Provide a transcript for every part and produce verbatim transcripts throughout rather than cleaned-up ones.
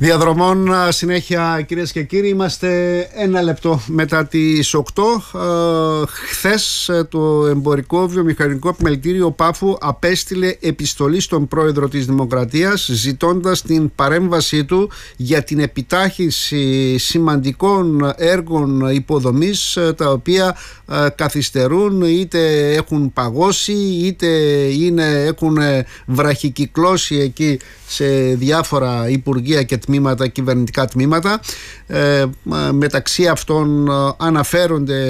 Διαδρομών συνέχεια, κυρίες και κύριοι. Είμαστε ένα λεπτό μετά τις οκτώ. Ε, χθες το Εμπορικό Βιομηχανικό Επιμελητήριο Πάφου απέστειλε επιστολή στον πρόεδρο της Δημοκρατίας ζητώντας την παρέμβασή του για την επιτάχυνση σημαντικών έργων υποδομής τα οποία ε, καθυστερούν, είτε έχουν παγώσει είτε είναι, έχουν βραχικυκλώσει εκεί σε διάφορα υπουργεία και τμήματα, κυβερνητικά τμήματα. Ε, μεταξύ αυτών αναφέρονται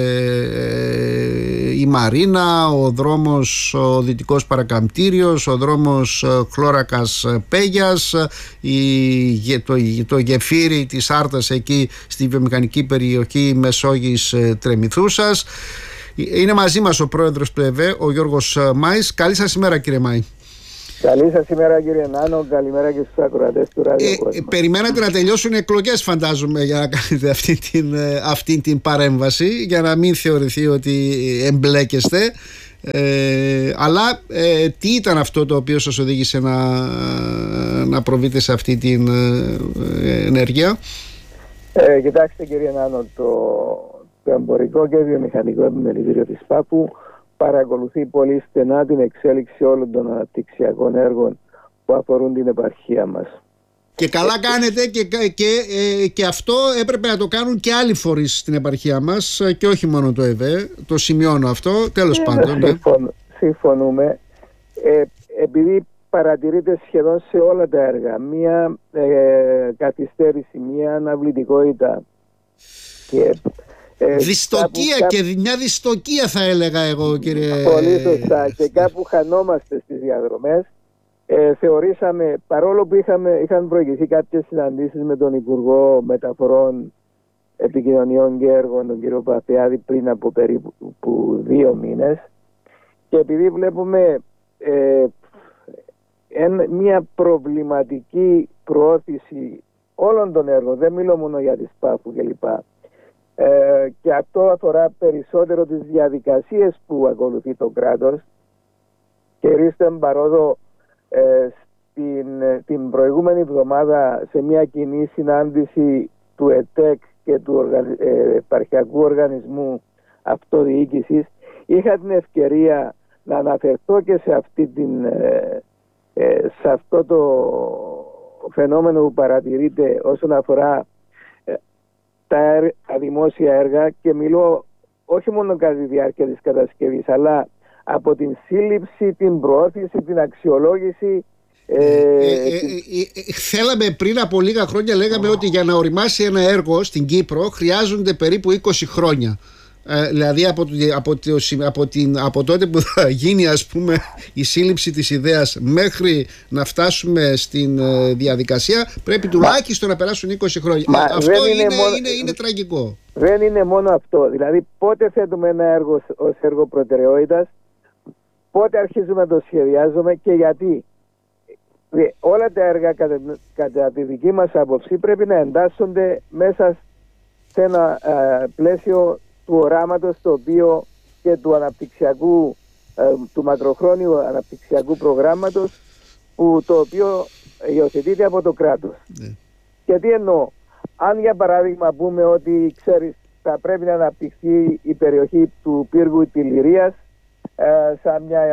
ε, η Μαρίνα, ο δρόμος ο Δυτικός Παρακαμπτήριος, ο δρόμος Χλώρακας Πέγιας, η, το, το γεφύρι της Άρτας εκεί στη βιομηχανική περιοχή Μεσόγης Τρεμηθούσας. Είναι μαζί μας ο πρόεδρος του ΕΒΕ, ο Γιώργος Μάης. Καλή σας ημέρα, κύριε Μάη. Καλή σας ημέρα, κύριε Νάνο. Καλημέρα και στους ακροατές του Ράδιο ε, Κόσμο. Περιμένατε να τελειώσουν οι εκλογές, φαντάζομαι, για να κάνετε αυτή την, αυτή την παρέμβαση, για να μην θεωρηθεί ότι εμπλέκεστε. Ε, αλλά ε, τι ήταν αυτό το οποίο σας οδήγησε να, να προβείτε σε αυτή την ε, ενέργεια? Ε, κοιτάξτε, κύριε Νάνο, το, το Εμπορικό και Βιομηχανικό Επιμελητήριο της Πάφου παρακολουθεί πολύ στενά την εξέλιξη όλων των αναπτυξιακών έργων που αφορούν την επαρχία μας. Και καλά κάνετε, και, και, ε, και αυτό έπρεπε να το κάνουν και άλλοι φορείς στην επαρχία μας και όχι μόνο το ΕΒΕ. Το σημειώνω αυτό, τέλος ε, πάντων. Ναι. Συμφων, συμφωνούμε. Ε, επειδή παρατηρείται σχεδόν σε όλα τα έργα μία ε, καθυστέρηση, μία αναβλητικότητα και Ε, δυστοκία κάπου, και μια δυστοκία θα έλεγα εγώ, κύριε. Πολύ σωστά. Και κάπου χανόμαστε στις διαδρομές. Ε, θεωρήσαμε, παρόλο που είχαμε, είχαν προηγηθεί κάποιες συναντήσεις με τον Υπουργό Μεταφορών, Επικοινωνιών και Έργων, τον κύριο Παπιάδη, πριν από περίπου που δύο μήνες, και επειδή βλέπουμε ε, εν, μια προβληματική προώθηση όλων των έργων, δεν μιλώ μόνο για τις Πάφου κλπ. Ε, και αυτό αφορά περισσότερο τις διαδικασίες που ακολουθεί το κράτος. Και ρίστε παρόδο ε, στην, την προηγούμενη εβδομάδα σε μια κοινή συνάντηση του ΕΤΕΚ και του οργαν, ε, Επαρχιακού Οργανισμού Αυτοδιοίκησης, είχα την ευκαιρία να αναφερθώ και σε, αυτή την, ε, ε, σε αυτό το φαινόμενο που παρατηρείται όσον αφορά τα, τα δημόσια έργα, και μιλώ όχι μόνο κατά τη διάρκεια της κατασκευής, αλλά από την σύλληψη, την προώθηση, την αξιολόγηση. Ε, ε, ε, την... ε, ε, θέλαμε πριν από λίγα χρόνια, λέγαμε oh. ότι για να οριμάσει ένα έργο στην Κύπρο χρειάζονται περίπου είκοσι χρόνια. Ε, δηλαδή από, από, από, την, από τότε που θα γίνει, ας πούμε, η σύλληψη της ιδέας μέχρι να φτάσουμε στην ε, διαδικασία πρέπει τουλάχιστον να περάσουν είκοσι χρόνια. Μα, αυτό είναι, είναι, μόνο, είναι, είναι τραγικό. Δεν είναι μόνο αυτό. Δηλαδή πότε θέτουμε ένα έργο ως έργο προτεραιότητας, πότε αρχίζουμε να το σχεδιάζουμε και γιατί. Όλα τα έργα κατά, κατά τη δική μας άποψη πρέπει να εντάσσονται μέσα σε ένα ε, πλαίσιο του οράματος, το οποίο και του αναπτυξιακού, ε, του μακροχρόνιου αναπτυξιακού προγράμματος, που το οποίο υιοθετείται από το κράτος. Ναι. Και τι εννοώ? Αν για παράδειγμα πούμε ότι, ξέρεις, θα πρέπει να αναπτυχθεί η περιοχή του πύργου της Λυρίας ε, σαν μια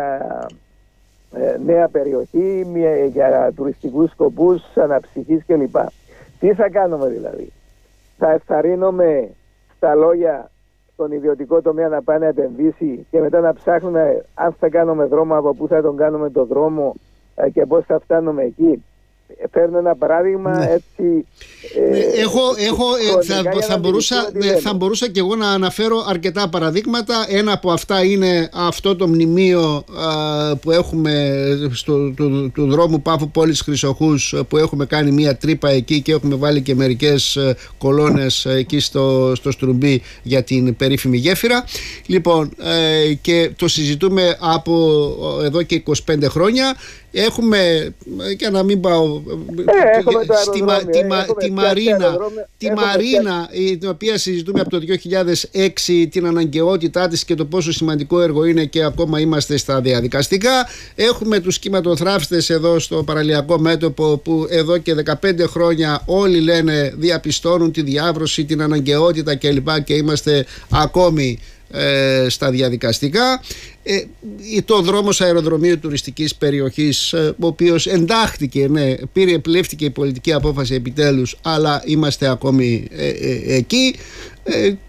ε, νέα περιοχή μια, για τουριστικούς σκοπούς, αναψυχής κλπ. Τι θα κάνουμε δηλαδή? Θα ευθαρρύνουμε στα λόγια τον ιδιωτικό τομέα να πάει να επενδύσει και μετά να ψάχνουμε αν θα κάνουμε δρόμο, από πού θα τον κάνουμε το δρόμο και πώς θα φτάνουμε εκεί? Φέρνω ένα παράδειγμα, ναι. έτσι. Ε, έχω, έχω, ε, θα, θα, μπορούσα, ναι, θα μπορούσα και εγώ να αναφέρω αρκετά παραδείγματα. Ένα από αυτά είναι αυτό το μνημείο α, που έχουμε στο, του, του δρόμου Πάφου Πόλης Χρυσοχούς, που έχουμε κάνει μία τρύπα εκεί και έχουμε βάλει και μερικές κολόνες εκεί στο, στο Στρουμπί για την περίφημη γέφυρα. Λοιπόν, ε, και το συζητούμε από εδώ και είκοσι πέντε χρόνια. Έχουμε, για να μην πάω, ε, στη, τη, τη Μαρίνα, τη Μαρίνα την οποία συζητούμε από το δύο χιλιάδες έξι, την αναγκαιότητά της και το πόσο σημαντικό έργο είναι και ακόμα είμαστε στα διαδικαστικά. Έχουμε τους κυματοθράφτες εδώ στο παραλιακό μέτωπο που εδώ και δεκαπέντε χρόνια όλοι λένε, διαπιστώνουν τη διάβρωση, την αναγκαιότητα κλπ. Και είμαστε ακόμη ε, στα διαδικαστικά. Ε, το δρόμος αεροδρομίου τουριστικής περιοχής, ε, ο οποίος εντάχθηκε, ναι, πήρε, πλεύτηκε η πολιτική απόφαση επιτέλους, αλλά είμαστε ακόμη ε, ε, εκεί. Ε, ε,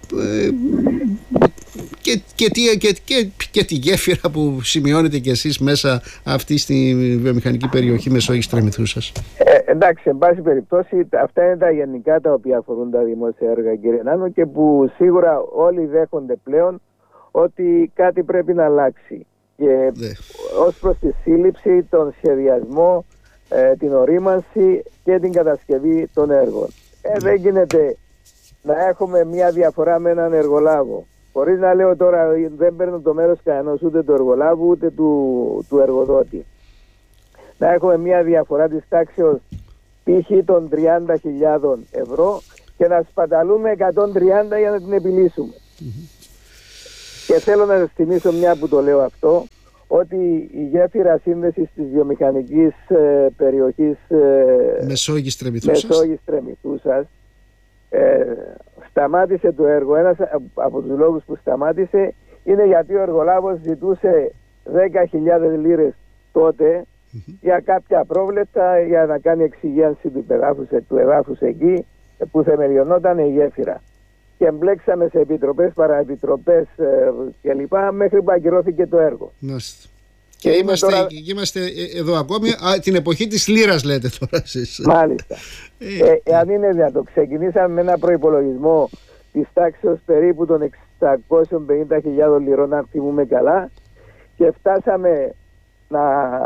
και, και, και, και, και, και τη γέφυρα που σημειώνετε κι εσείς μέσα αυτή στη βιομηχανική περιοχή Μεσόγειος Τρεμηθούσας. Ε, εντάξει, εν πάση περιπτώσει, αυτά είναι τα γενικά τα οποία αφορούν τα δημόσια έργα, κύριε Νάνο, και που σίγουρα όλοι δέχονται πλέον ότι κάτι πρέπει να αλλάξει. Και ναι, ως προς τη σύλληψη, τον σχεδιασμό, ε, την ορίμανση και την κατασκευή των έργων. Ε, δεν γίνεται να έχουμε μια διαφορά με έναν εργολάβο. Χωρίς να λέω τώρα, δεν παίρνω το μέρος κανένας, ούτε του εργολάβου ούτε του, του εργοδότη. Να έχουμε μια διαφορά της τάξεως π.χ. των τριάντα χιλιάδων ευρώ και να σπαταλούμε εκατόν τριάντα για να την επιλύσουμε. Mm-hmm. Και θέλω να σας θυμίσω, μια που το λέω αυτό, ότι η γέφυρα σύνδεσης της βιομηχανικής ε, περιοχής ε, Μεσόγειος Τρεμηθούσας, Μεσόγειος Τρεμηθούσας ε, σταμάτησε το έργο. Ένας από τους λόγους που σταμάτησε είναι γιατί ο εργολάβος ζητούσε δέκα χιλιάδες λίρες τότε mm-hmm. για κάποια πρόβλεπτα, για να κάνει εξυγίανση του εδάφους, του εδάφους εκεί που θεμελιωνόταν η γέφυρα. Και εμπλέξαμε σε επιτροπές, παραεπιτροπές ε, κλπ. Μέχρι που ακυρώθηκε το έργο. Μάλιστα. Και, και είμαστε, τώρα... είμαστε εδώ ακόμη, α, την εποχή της λίρας λέτε τώρα εσείς. Μάλιστα. ε, εάν είναι δυνατό, ξεκινήσαμε με ένα προϋπολογισμό της τάξης περίπου των εξακόσιες πενήντα χιλιάδες λιρών, αν θυμούμε καλά, και φτάσαμε να,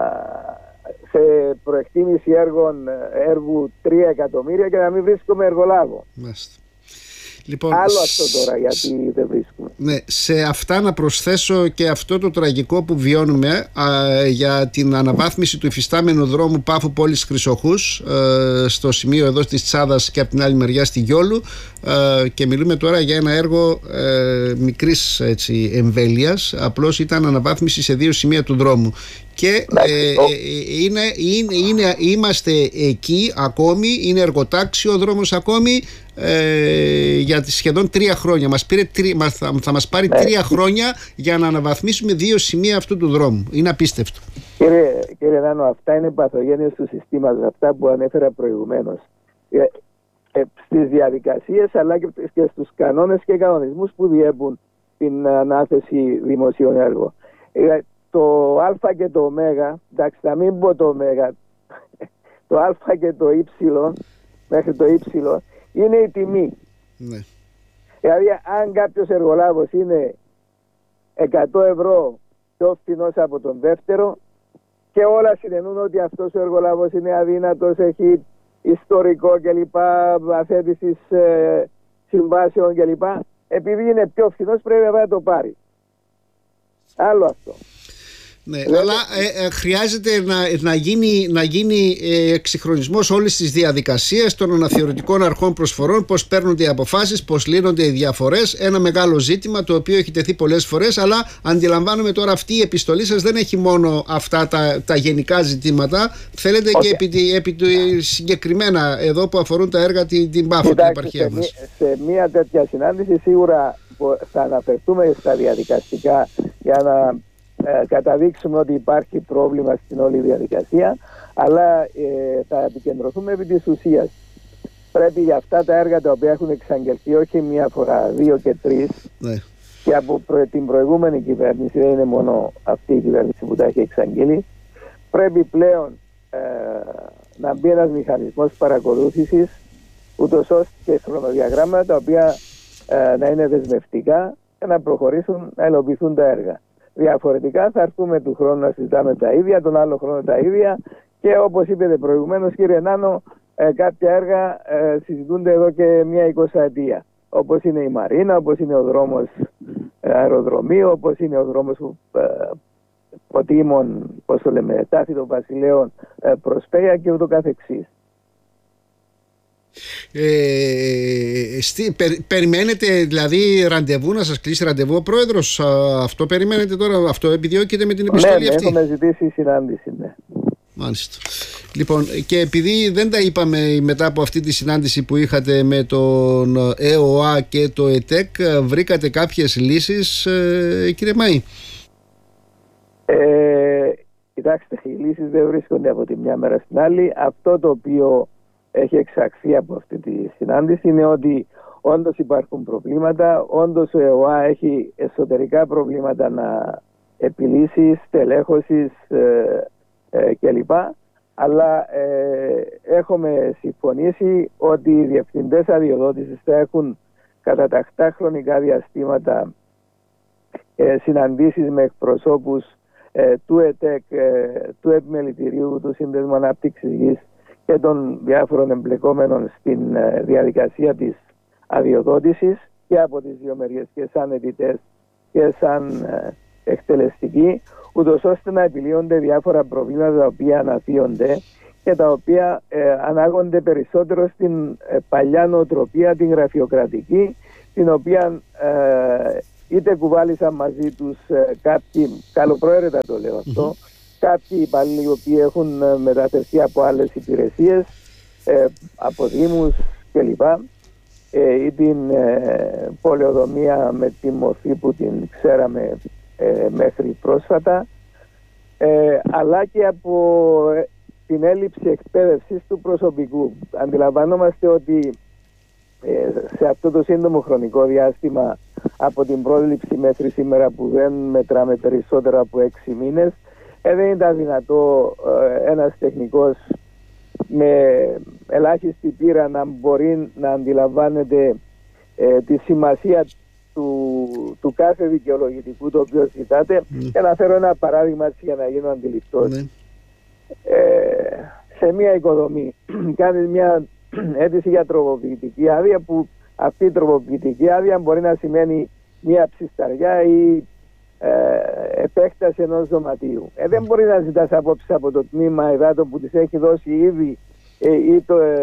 σε προεκτίμηση έργων, έργου τρία εκατομμύρια και να μην βρίσκουμε εργολάβο. Μάλιστα. Λοιπόν, άλλο αυτό τώρα, γιατί δεν βρίσκουμε. Ναι, σε αυτά να προσθέσω και αυτό το τραγικό που βιώνουμε α, για την αναβάθμιση του υφιστάμενου δρόμου Πάφου Πόλης Χρυσοχούς α, στο σημείο εδώ της Τσάδας και από την άλλη μεριά στη Γιόλου, α, και μιλούμε τώρα για ένα έργο α, μικρής έτσι, εμβέλειας. Απλώς ήταν αναβάθμιση σε δύο σημεία του δρόμου. Και ε, ε, είναι, είναι, είναι, είμαστε εκεί ακόμη, είναι εργοτάξιο ο δρόμος ακόμη ε, για σχεδόν τρία χρόνια. Μας πήρε, τρι, μας, θα, θα μας πάρει τρία χρόνια για να αναβαθμίσουμε δύο σημεία αυτού του δρόμου. Είναι απίστευτο. Κύριε, κύριε Νάνο, αυτά είναι παθογένειες του συστήματος, αυτά που ανέφερα προηγουμένως. Ε, ε, στις διαδικασίες αλλά και, και στους κανόνες και κανονισμούς που διέπουν την ανάθεση δημοσίων έργων. Ε, το α και το ω, εντάξει, θα μην πω το ω, το α και το y, μέχρι το y, είναι η τιμή. Ναι. Δηλαδή, αν κάποιος εργολάβος είναι εκατό ευρώ πιο φθηνός από τον δεύτερο και όλα συνενούν ότι αυτός ο εργολάβος είναι αδύνατος, έχει ιστορικό κλπ, αθέτησης ε, συμβάσεων κλπ, επειδή είναι πιο φθηνός πρέπει να το πάρει. Άλλο αυτό. Ναι, Λέτε... αλλά ε, ε, χρειάζεται να, να γίνει, να γίνει ε, εξυγχρονισμός όλης της διαδικασίας των αναθεωρητικών αρχών προσφορών, πώς παίρνονται οι αποφάσεις, πώς λύνονται οι διαφορές. Ένα μεγάλο ζήτημα το οποίο έχει τεθεί πολλές φορές, αλλά αντιλαμβάνομαι τώρα αυτή η επιστολή σας δεν έχει μόνο αυτά τα, τα γενικά ζητήματα. Θέλετε okay. και επί, επί του συγκεκριμένα εδώ που αφορούν τα έργα την, την Πάφο, την επαρχία μας. Σε, σε μια τέτοια συνάντηση σίγουρα θα αναφερθούμε στα διαδικαστικά για να Ε, καταδείξουμε ότι υπάρχει πρόβλημα στην όλη διαδικασία, αλλά ε, θα επικεντρωθούμε επί της ουσίας. Πρέπει για αυτά τα έργα τα οποία έχουν εξαγγελθεί όχι μία φορά, δύο και τρεις, ναι. και από προ, την προηγούμενη κυβέρνηση, δεν είναι μόνο αυτή η κυβέρνηση που τα έχει εξαγγείλει, πρέπει πλέον ε, να μπει ένας μηχανισμός παρακολούθησης, ούτως ώστε και χρονοδιαγράμματα τα οποία ε, να είναι δεσμευτικά και να προχωρήσουν, να υλοποιηθούν τα έργα. Διαφορετικά θα έρθουμε του χρόνου να συζητάμε τα ίδια, τον άλλο χρόνο τα ίδια, και όπως είπατε προηγουμένως, κύριε Νάνο, ε, κάποια έργα ε, συζητούνται εδώ και μια εικοσαετία. Όπως είναι η Μαρίνα, όπως είναι ο δρόμος ε, αεροδρομίου, όπως είναι ο δρόμος που, ε, Ποτήμων, πώς το λέμε, Τάφη των Βασιλέων, Προσπέια και ούτω καθεξής. Ε, στη, περ, περιμένετε δηλαδή ραντεβού, να σας κλείσει ραντεβού ο πρόεδρος? Αυτό περιμένετε τώρα, αυτό επιδιώκετε με την επιστολή ναι, αυτή? Ναι, έχουμε ζητήσει συνάντηση, ναι. Μάλιστα. Λοιπόν, και επειδή δεν τα είπαμε μετά από αυτή τη συνάντηση που είχατε με τον ΕΟΑ και το ΕΤΕΚ, βρήκατε κάποιες λύσεις, ε, κύριε Μαΐ? Ε, κοιτάξτε, οι λύσεις δεν βρίσκονται από τη μια μέρα στην άλλη. Αυτό το οποίο έχει εξαχθεί από αυτή τη συνάντηση είναι ότι όντως υπάρχουν προβλήματα, όντως ο ΕΟΑ έχει εσωτερικά προβλήματα να επιλύσει, στελέχωσης ε, ε, κλπ. Αλλά ε, έχουμε συμφωνήσει ότι οι διευθυντές αδειοδότησης θα έχουν κατά τακτά χρονικά διαστήματα ε, συναντήσεις με εκπροσώπους ε, του ΕΤΕΚ, ε, του Επιμελητηρίου, του Σύνδεσμου Ανάπτυξης Γης και των διάφορων εμπλεκόμενων στην ε, διαδικασία της αδειοδότησης και από τις δύο μεριές, και σαν αιτητές και σαν ε, εκτελεστικοί, ούτως ώστε να επιλύονται διάφορα προβλήματα τα οποία αναφύονται και τα οποία ε, ανάγονται περισσότερο στην ε, παλιά νοοτροπία, την γραφειοκρατική, την οποία ε, είτε κουβάλισαν μαζί τους ε, κάποιοι, καλοπροαίρετα το λέω αυτό, mm-hmm. κάποιοι υπαλλήλοι οι οποίοι έχουν ε, μεταφερθεί από άλλες υπηρεσίες, ε, από δήμους κλπ. Ε, ή την ε, πολεοδομία με τη μορφή που την ξέραμε ε, μέχρι πρόσφατα, ε, αλλά και από ε, την έλλειψη εκπαίδευσης του προσωπικού. Αντιλαμβανόμαστε ότι ε, σε αυτό το σύντομο χρονικό διάστημα από την πρόληψη μέχρι σήμερα, που δεν μετράμε περισσότερο από έξι μήνες, ε, δεν ήταν δυνατό ε, ένας τεχνικός με ελάχιστη πείρα να μπορεί να αντιλαμβάνεται ε, τη σημασία του, του κάθε δικαιολογητικού το οποίο ζητάτε. Mm. Και να φέρω ένα παράδειγμα για να γίνω αντιληπτός. Mm. Ε, σε μια οικοδομή κάνεις μια αίτηση για τροποποιητική άδεια, που αυτή η τροποποιητική άδεια μπορεί να σημαίνει μια ψισταριά ή ε, επέκταση ενός δωματίου. Ε, δεν μπορεί να ζητάς απόψη από το τμήμα υδάτων που της έχει δώσει ήδη ε, ή το ε,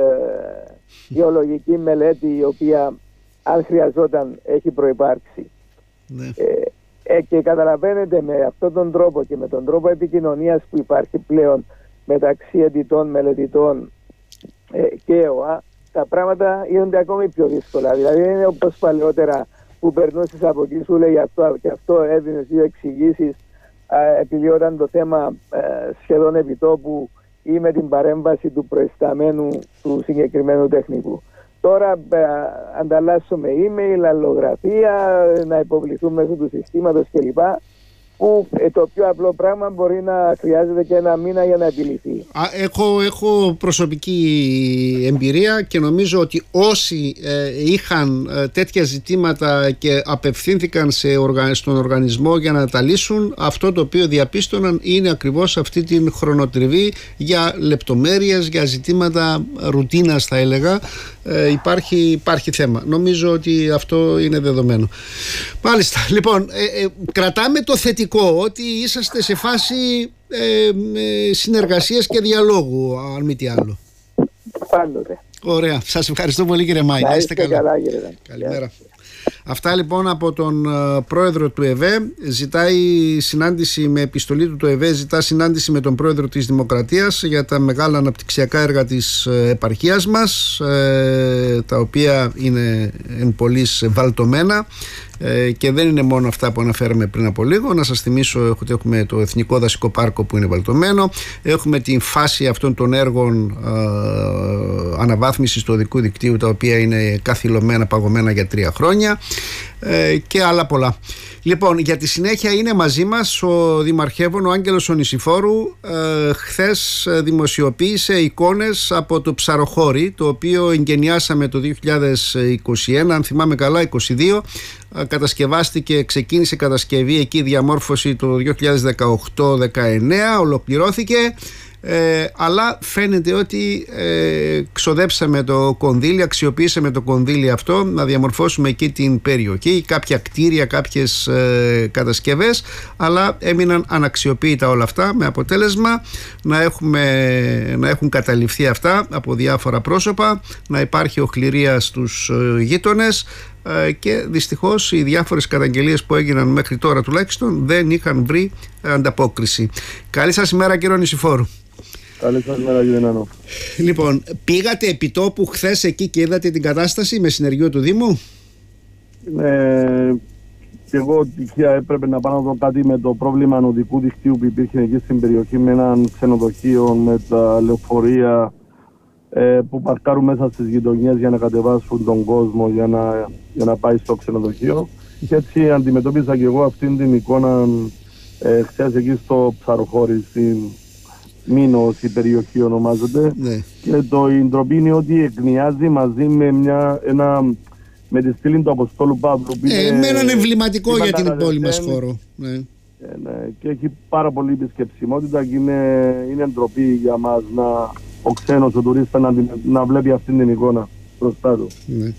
γεωλογική μελέτη, η οποία αν χρειαζόταν έχει προϋπάρξει. Ναι. Ε, ε, και καταλαβαίνετε, με αυτόν τον τρόπο και με τον τρόπο επικοινωνίας που υπάρχει πλέον μεταξύ αιτητών, μελετητών ε, και ΕΟΑ, τα πράγματα γίνονται ακόμη πιο δύσκολα. Δηλαδή δεν είναι όπως παλαιότερα που περνούσες από εκεί, σου λέει αυτό και αυτό, έδινες δύο εξηγήσεις, επειδή όταν το θέμα ε, σχεδόν επιτόπου ή με την παρέμβαση του προϊσταμένου του συγκεκριμένου τεχνικού. Τώρα ε, ανταλλάσσουμε email, αλληλογραφία, να υποβληθούν μέσω του συστήματος κλπ. Που ε, το πιο απλό πράγμα μπορεί να χρειάζεται και ένα μήνα για να επιλυθεί. Α, έχω, έχω προσωπική εμπειρία και νομίζω ότι όσοι ε, είχαν ε, τέτοια ζητήματα και απευθύνθηκαν σε οργα... στον οργανισμό για να τα λύσουν, αυτό το οποίο διαπίστωναν είναι ακριβώς αυτή την χρονοτριβή για λεπτομέρειες, για ζητήματα ρουτίνας θα έλεγα. Ε, υπάρχει, υπάρχει θέμα. Νομίζω ότι αυτό είναι δεδομένο. Μάλιστα. Λοιπόν, ε, ε, κρατάμε το θετικό, ότι είσαστε σε φάση ε, ε, συνεργασίας και διαλόγου, αν μη τι άλλο. Πάντοτε. Ωραία. Σας ευχαριστώ πολύ, κύριε Μάη. Να είστε καλά. καλά κύριε. Καλημέρα. Αυτά λοιπόν από τον uh, πρόεδρο του ΕΒΕ. Ζητάει συνάντηση με επιστολή του το ΕΒΕ, ζητά συνάντηση με τον πρόεδρο της Δημοκρατίας για τα μεγάλα αναπτυξιακά έργα της uh, επαρχίας μας, uh, τα οποία είναι εν πολλοίς βαλτωμένα. Και δεν είναι μόνο αυτά που αναφέραμε πριν από λίγο. Να σας θυμίσω ότι έχουμε το Εθνικό Δασικό Πάρκο που είναι βαλτωμένο. Έχουμε την φάση αυτών των έργων α, αναβάθμισης του οδικού δικτύου, τα οποία είναι καθυλωμένα, παγωμένα για τρία χρόνια ε, και άλλα πολλά. Λοιπόν, για τη συνέχεια είναι μαζί μας ο Δημαρχεύων, ο Άγγελος ο Νησιφόρου. Ε, χθες δημοσιοποίησε εικόνες από το Ψαροχώρι, το οποίο εγκαινιάσαμε το δύο χιλιάδες είκοσι ένα, αν θυμάμαι καλά, είκοσι δύο. Κατασκευάστηκε, ξεκίνησε κατασκευή εκεί, διαμόρφωση το δύο χιλιάδες δεκαοκτώ δεκαεννέα, ολοκληρώθηκε. ε, αλλά φαίνεται ότι ε, ξοδέψαμε το κονδύλι, αξιοποιήσαμε το κονδύλι αυτό να διαμορφώσουμε εκεί την περιοχή, κάποια κτίρια, κάποιες ε, κατασκευές, αλλά έμειναν αναξιοποίητα όλα αυτά, με αποτέλεσμα να, έχουμε, να έχουν καταληφθεί αυτά από διάφορα πρόσωπα, να υπάρχει οχληρία στους ε, γείτονες, και δυστυχώς οι διάφορες καταγγελίες που έγιναν μέχρι τώρα τουλάχιστον δεν είχαν βρει ανταπόκριση. Καλή σας ημέρα, κύριο Νησιφόρου. Καλή σας ημέρα, κύριε Νάνο. Λοιπόν, πήγατε επί τόπου χθες εκεί και είδατε την κατάσταση με συνεργείο του Δήμου? Ναι, και εγώ τυχαία έπρεπε να πάω να δω κάτι με το πρόβλημα οδικού δικτύου που υπήρχε εκεί στην περιοχή, με έναν ξενοδοχείο, με τα λεωφορεία που παρκάρουν μέσα στις γειτονιές για να κατεβάσουν τον κόσμο για να, για να πάει στο ξενοδοχείο. Και έτσι αντιμετώπισα και εγώ αυτήν την εικόνα ε, χθες εκεί στο Ψαροχώρι, στην Μήνος η περιοχή ονομάζεται. Ναι. Και το η ντροπή είναι ότι εκνιάζει μαζί με, μια, ένα, με τη στήλη του Αποστόλου Παύλου. Ε, με έναν εμβληματικό για την πόλη μας χώρο. Ναι. Ε, ναι, και έχει πάρα πολύ επισκεψιμότητα και είναι, είναι ντροπή για μας να... ο ξένος, ο τουρίστα να, να βλέπει αυτήν την εικόνα μπροστά του. Ναι.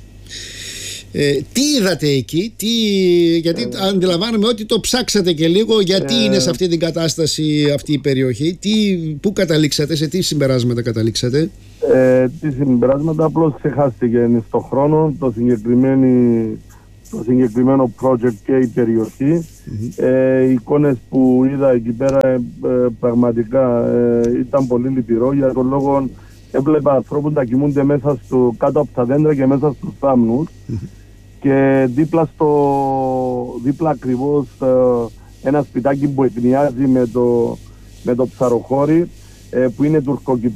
Ε, τι είδατε εκεί, τι, γιατί ε, αντιλαμβάνομαι ότι το ψάξατε και λίγο, γιατί ε, είναι σε αυτή την κατάσταση αυτή η περιοχή, τι, πού καταλήξατε, σε τι συμπεράσματα καταλήξατε? Ε, τι συμπεράσματα, απλώς ξεχάστηκε στον χρόνο το συγκεκριμένο, το συγκεκριμένο project και η περιοχή. Mm-hmm. Ε, οι εικόνες που είδα εκεί πέρα ε, ε, πραγματικά ε, ήταν πολύ λυπηρό, για τον λόγο έβλεπα ανθρώπους να κοιμούνται μέσα στο, κάτω από τα δέντρα και μέσα στους θάμνους. Mm-hmm. Και δίπλα, στο, δίπλα ακριβώς ε, ένα σπιτάκι που εκνιάζει με το, με το Ψαροχώρι, ε, που είναι,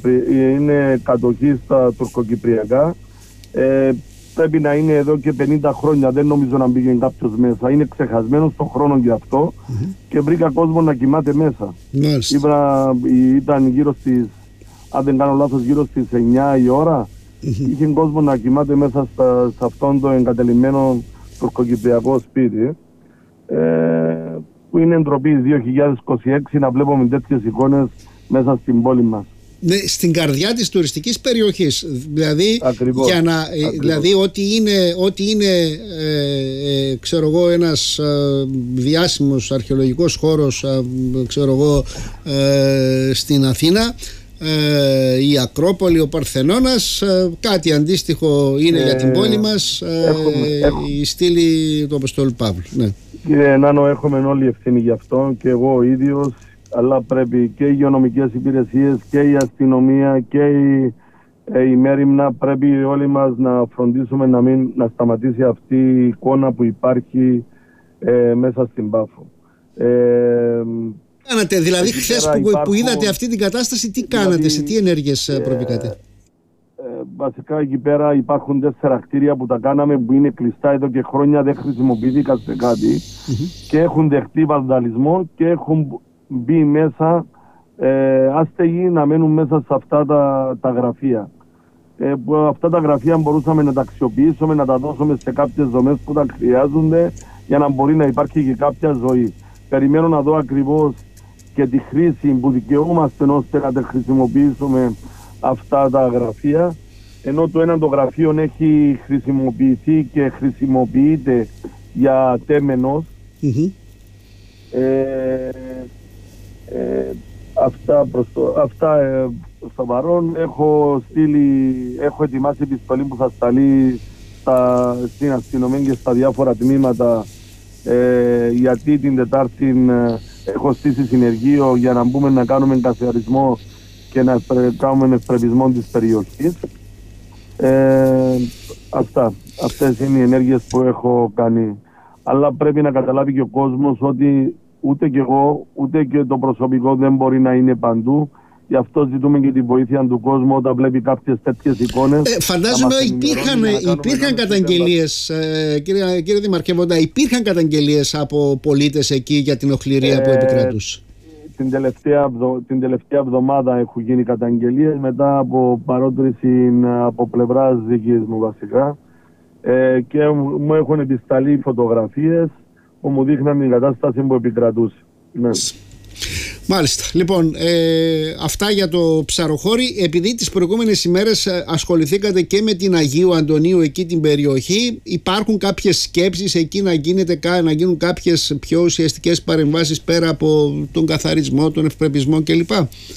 είναι κατοχή στα τουρκοκυπριακά. Ε, πρέπει να είναι εδώ και πενήντα χρόνια, δεν νομίζω να μπήκε κάποιος μέσα. Είναι ξεχασμένο στον χρόνο γι' αυτό. Mm-hmm. Και βρήκα κόσμο να κοιμάται μέσα. Yes. Ήβρα, ήταν γύρω στις, αν δεν κάνω λάθος, γύρω στις εννιά η ώρα. Mm-hmm. Είχε κόσμο να κοιμάται μέσα στα, σε αυτόν το εγκατελειμμένο τουρκοκυπριακό σπίτι. Ε, που είναι ντροπή δύο χιλιάδες είκοσι έξι να βλέπουμε τέτοιες εικόνες μέσα στην πόλη μας. Ναι, στην καρδιά της τουριστικής περιοχής, δηλαδή, ακριβώς, για να, δηλαδή ό,τι είναι, ό,τι είναι ε, ε, ξέρω εγώ, ένας ε, διάσημος αρχαιολογικός χώρος ε, ξέρω εγώ, ε, στην Αθήνα, ε, η Ακρόπολη, ο Παρθενώνας, ε, κάτι αντίστοιχο είναι ε, για την πόλη μας, ε, έχουμε, έχουμε. η στήλη του Αποστόλου Παύλου. Ναι. Κύριε Νάνο, έχουμε όλοι ευθύνη γι' αυτό και εγώ ο ίδιος, αλλά πρέπει και οι υγειονομικές υπηρεσίες και η αστυνομία και η, ε, η μέριμνα, πρέπει όλοι μας να φροντίσουμε να, μην, να σταματήσει αυτή η εικόνα που υπάρχει ε, μέσα στην Πάφο. Ε, κάνατε, δηλαδή χθες που, υπάρχουν, που είδατε αυτή την κατάσταση, τι δηλαδή, κάνατε, σε τι ενέργειες ε, προβήκατε? Ε, βασικά εκεί πέρα υπάρχουν τέσσερα κτίρια που τα κάναμε, που είναι κλειστά εδώ και χρόνια, δεν χρησιμοποιήθηκαν σε κάτι mm-hmm. και έχουν δεχτεί βανδαλισμό και έχουν μπει μέσα ε, άστεγοι να μένουν μέσα σε αυτά τα, τα γραφεία. Ε, που αυτά τα γραφεία μπορούσαμε να τα αξιοποιήσουμε, να τα δώσουμε σε κάποιες δομές που τα χρειάζονται για να μπορεί να υπάρχει και κάποια ζωή. Περιμένω να δω ακριβώς και τη χρήση που δικαιούμαστε ώστε να τα χρησιμοποιήσουμε αυτά τα γραφεία. Ενώ το ένα το γραφείο έχει χρησιμοποιηθεί και χρησιμοποιείται για τέμενος. Mm-hmm. Ε, Ε, αυτά προς το, αυτά ε, στο παρόν έχω στείλει, έχω ετοιμάσει επιστολή που θα σταλεί στα, στην αστυνομία και στα διάφορα τμήματα ε, γιατί την Τετάρτη ε, έχω στήσει συνεργείο για να μπούμε να κάνουμε καθαρισμό και να κάνουμε ευπρεπισμό της περιοχής. Ε, αυτά, αυτές είναι οι ενέργειες που έχω κάνει. Αλλά πρέπει να καταλάβει και ο κόσμος ότι ούτε και εγώ, ούτε και το προσωπικό δεν μπορεί να είναι παντού. Γι' αυτό ζητούμε και τη βοήθεια του κόσμου όταν βλέπει κάποιες τέτοιες εικόνες. Ε, φαντάζομαι υπήρχαν, υπήρχαν καταγγελίες, ε, κύριε, κύριε Δημαρχεύοντα, υπήρχαν καταγγελίες από πολίτες εκεί για την οχληρία ε, που επικρατούσε. Την τελευταία, την τελευταία εβδομάδα έχουν γίνει καταγγελίες μετά από παρότριση από πλευράς δικής μου βασικά ε, και μου έχουν επισταλεί φωτογραφίες που μου δείχναν την κατάσταση που επικρατούσε. Ναι. Μάλιστα. Λοιπόν, ε, αυτά για το Ψαροχώρι. Επειδή τις προηγούμενες ημέρες ασχοληθήκατε και με την Αγίου Αντωνίου εκεί την περιοχή, υπάρχουν κάποιες σκέψεις εκεί να, γίνεται, να γίνουν κάποιες πιο ουσιαστικές παρεμβάσεις πέρα από τον καθαρισμό, τον ευπρεπισμό κλπ?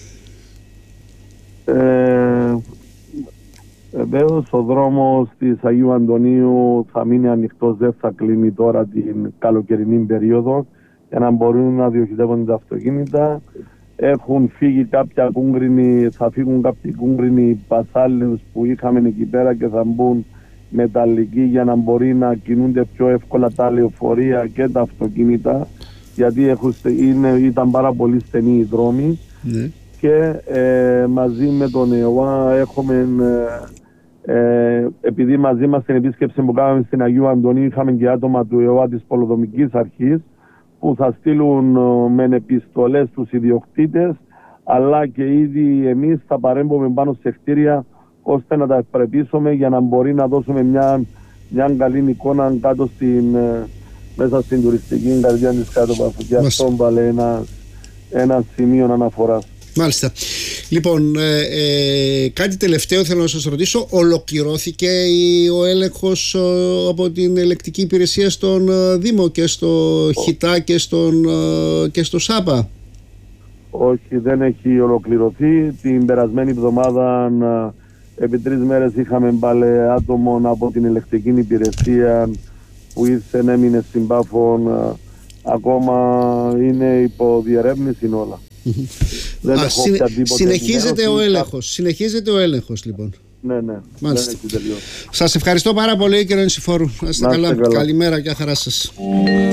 Ε, Βεβαίως ο δρόμος της Αγίου Αντωνίου θα μείνει ανοιχτός, δεν θα κλείνει τώρα την καλοκαιρινή περίοδο για να μπορούν να διοχετεύονται τα αυτοκίνητα. Έχουν φύγει κάποια κούγκρινοι, θα φύγουν κάποιοι κούγκρινοι πασάλινους που είχαμε εκεί πέρα και θα μπουν μεταλλικοί για να μπορεί να κινούνται πιο εύκολα τα λεωφορεία και τα αυτοκίνητα, γιατί έχουν, είναι, ήταν πάρα πολύ στενοί οι δρόμοι. Ναι. Και ε, μαζί με τον ΕΟΑ έχουμε, ε, ε, επειδή μαζί μας στην επίσκεψη που κάναμε στην Αγίου Αντωνίου είχαμε και άτομα του ΕΟΑ της Πολεοδομικής Αρχής που θα στείλουν ε, με επιστολές στους ιδιοκτήτες, αλλά και ήδη εμείς θα παρέμβουμε πάνω σε κτίρια ώστε να τα ευπρεπίσουμε για να μπορεί να δώσουμε μια, μια καλή εικόνα κάτω στην, ε, μέσα στην τουριστική καρδιά της Κάτω Παφουκιάς. Αυτό βάλε ένα, ένα σημείο αναφοράς. Μάλιστα. Λοιπόν, ε, ε, κάτι τελευταίο θέλω να σας ρωτήσω. Ολοκληρώθηκε η, ο έλεγχος ο, από την ελεκτική υπηρεσία στον ε, Δήμο και στο Χιτά και, στον, ε, και στο ΣΑΠΑ? Όχι, δεν έχει ολοκληρωθεί. Την περασμένη εβδομάδα επί τρεις μέρες είχαμε πάλι άτομο από την ελεκτική υπηρεσία που ήρθε, έμεινε στην Πάφων. Ακόμα είναι υπό διερεύνηση όλα. Δεν Α, συνε, συνεχίζεται ο έλεγχος. Συνεχίζεται ο έλεγχος λοιπόν. Ναι, ναι. Μάλιστα. Σας ευχαριστώ πάρα πολύ, κύριε Νησιφόρου. Να είστε καλά. καλά. Καλημέρα και χαρά σας.